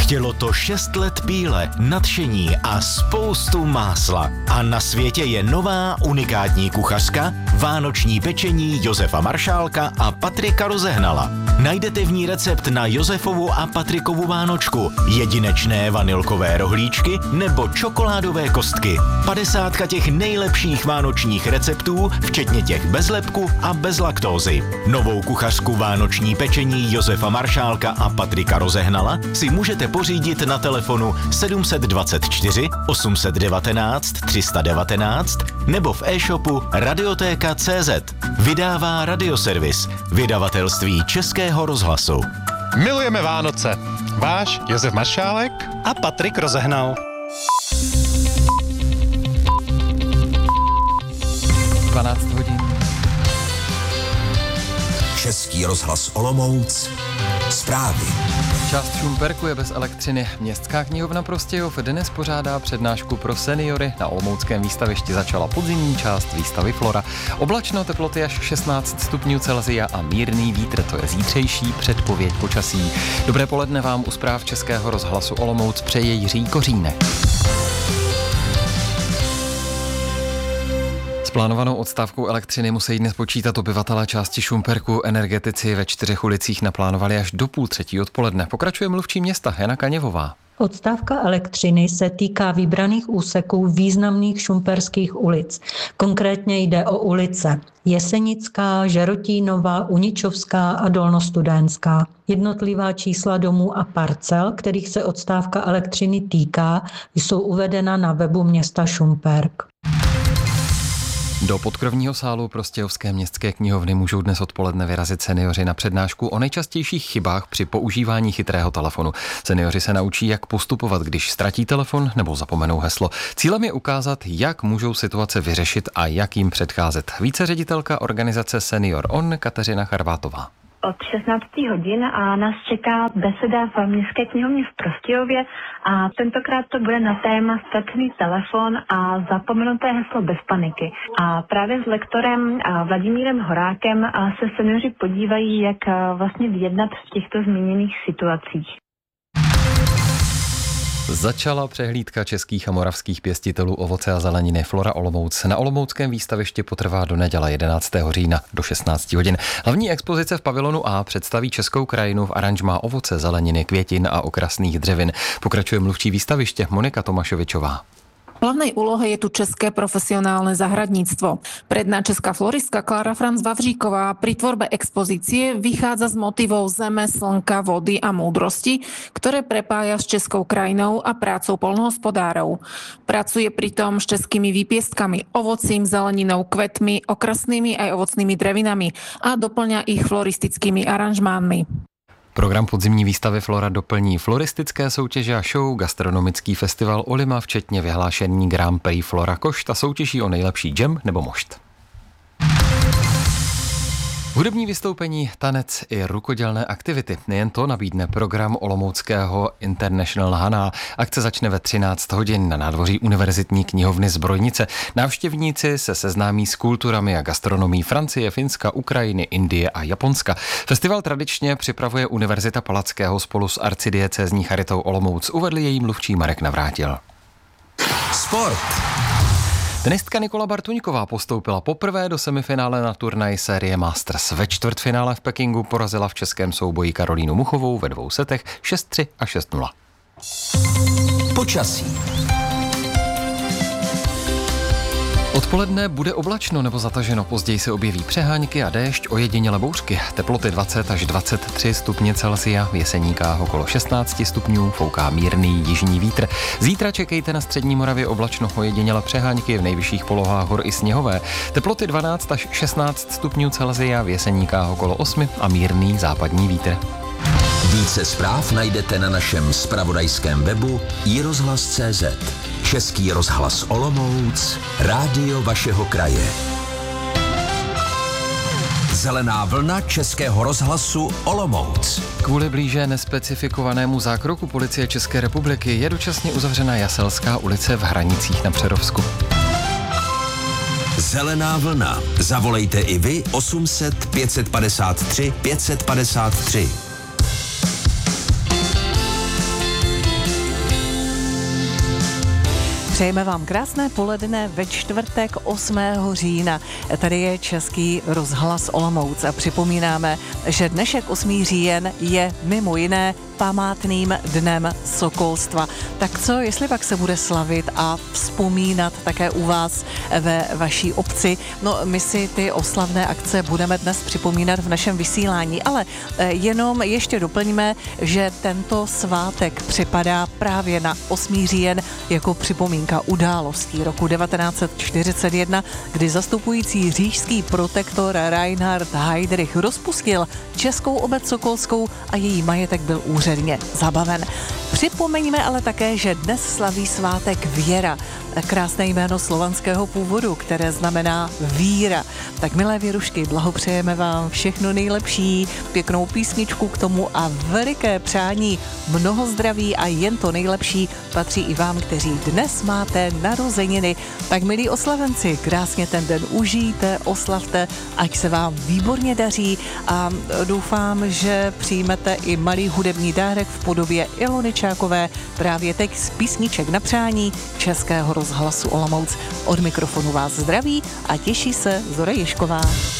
Chtělo to 6 let píle, nadšení a spoustu másla. A na světě je nová unikátní kuchařka, vánoční pečení Josefa Maršálka a Patrika Rozehnala. Najdete v ní recept na Josefovu a Patrikovu vánočku, jedinečné vanilkové rohlíčky nebo čokoládové kostky. 50 těch nejlepších vánočních receptů, včetně těch bez lepku a bez laktózy. Novou kuchařku vánoční pečení Josefa Maršálka a Patrika Rozehnala si můžete pořídit na telefonu 724 819 319 nebo v e-shopu radiotéka.cz. Vydává Radioservis, vydavatelství Českého rozhlasu. Milujeme Vánoce. Váš Josef Maršálek a Patrik Rozehnal. 12 hodin. Český rozhlas Olomouc. Zprávy. Část Šumperku je bez elektřiny. Městská knihovna Prostějov dnes pořádá přednášku pro seniory. Na olomouckém výstavišti začala podzimní část výstavy Flora. Oblačno, teploty až 16 stupňů Celsia a mírný vítr, to je zítřejší předpověď počasí. Dobré poledne vám u zpráv Českého rozhlasu Olomouc přeje Jiří Kořínek. S plánovanou odstávkou elektřiny musí dnes počítat obyvatelé části Šumperku. Energetici ve 4 ulicích naplánovali až do 2:30 odpoledne. Pokračuje mluvčí města Jana Kaněvová. Odstávka elektřiny se týká vybraných úseků významných šumperských ulic. Konkrétně jde o ulice Jesenická, Žerotínová, Uničovská a Dolnostudentská. Jednotlivá čísla domů a parcel, kterých se odstávka elektřiny týká, jsou uvedena na webu města Šumperk. Do podkrovního sálu Prostějovské městské knihovny můžou dnes odpoledne vyrazit seniori na přednášku o nejčastějších chybách při používání chytrého telefonu. Seniori se naučí, jak postupovat, když ztratí telefon nebo zapomenou heslo. Cílem je ukázat, jak můžou situace vyřešit a jak jim předcházet. Více ředitelka organizace Senior On Kateřina Charvátová. Od 16 hodin a nás čeká beseda v Městské knihovně v Prostějově a tentokrát to bude na téma ztracený telefon a zapomenuté heslo bez paniky. A právě s lektorem Vladimírem Horákem se seniori podívají, jak vlastně vyjednat v těchto zmíněných situacích. Začala přehlídka českých a moravských pěstitelů ovoce a zeleniny Flora Olomouc. Na olomouckém výstavišti potrvá do neděle 11. října do 16 hodin. Hlavní expozice v pavilonu A představí českou krajinu v aranžmá ovoce, zeleniny, květin a okrasných dřevin. Pokračuje mluvčí výstaviště Monika Tomášovičová. V hlavnej úlohe je tu české profesionálne zahradníctvo. Predná česká floristka Klára Franz Vavříková pri tvorbe expozície vychádza z motivov zeme, slnka, vody a múdrosti, ktoré prepája s českou krajinou a prácou poľnohospodárov. Pracuje pritom s českými výpiestkami, ovocím, zeleninou, kvetmi, okrasnými aj ovocnými drevinami a doplňa ich floristickými aranžmánmi. Program podzimní výstavy Flora doplní floristické soutěže a show, gastronomický festival Olima, včetně vyhlášení Grand Prix Flora Košt a soutěží o nejlepší džem nebo mošt. Hudební vystoupení, tanec i rukodělné aktivity. Nejen to nabídne program olomouckého International Hana. Akce začne ve 13 hodin na nádvoří Univerzitní knihovny Zbrojnice. Návštěvníci se seznámí s kulturami a gastronomií Francie, Finska, Ukrajiny, Indie a Japonska. Festival tradičně připravuje Univerzita Palackého spolu s arcidiecézní charitou Olomouc. Uvedl její mluvčí Marek Navrátil. Sport. Tenistka Nikola Bartuňková postoupila poprvé do semifinále na turnaj série Masters. Ve čtvrtfinále v Pekingu porazila v českém souboji Karolínu Muchovou ve 2 setech 6-3 a 6-0. Počasí. Odpoledne bude oblačno nebo zataženo, později se objeví přehánky a déšť, ojediněle bouřky. Teploty 20 až 23 stupně Celsia, v Jeseníkách okolo 16 stupňů, fouká mírný jižní vítr. Zítra čekejte na střední Moravě oblačno, ojediněle přehánky, v nejvyšších polohách hor i sněhové. Teploty 12 až 16 stupňů Celsia, v Jeseníkách okolo 8 a mírný západní vítr. Více zpráv najdete na našem zpravodajském webu iRozhlas.cz. Český rozhlas Olomouc, rádio vašeho kraje. Zelená vlna Českého rozhlasu Olomouc. Kvůli blíže nespecifikovanému zákroku policie České republiky je dočasně uzavřena Jaselská ulice v Hranicích na Přerovsku. Zelená vlna. Zavolejte i vy 800 553 553. Přejeme vám krásné poledne ve čtvrtek 8. října. Tady je Český rozhlas Olomouc a připomínáme, že dnešek 8. říjen je mimo jiné památným dnem sokolstva. Tak co, jestli pak se bude slavit a vzpomínat také u vás ve vaší obci? No, my si ty oslavné akce budeme dnes připomínat v našem vysílání, ale jenom ještě doplníme, že tento svátek připadá právě na 8. říjen jako připomínka událostí roku 1941, kdy zastupující říšský protektor Reinhard Heydrich rozpustil Českou obec sokolskou a její majetek byl úředně zabaven. Připomeňme ale také, že dnes slaví svátek Věra, krásné jméno slovanského původu, které znamená víra. Tak milé věrušky, blahopřejeme vám všechno nejlepší, pěknou písničku k tomu a veliké přání, mnoho zdraví a jen to nejlepší patří i vám, kteří dnes máte narozeniny. Tak milí oslavenci, krásně ten den užijte, oslavte, ať se vám výborně daří a doufám, že přijmete i malý hudební dárek v podobě Ilony Čákové právě teď z písniček na přání Českého rozhlasu Olomouc. Od mikrofonu vás zdraví a těší se Zora Ježková.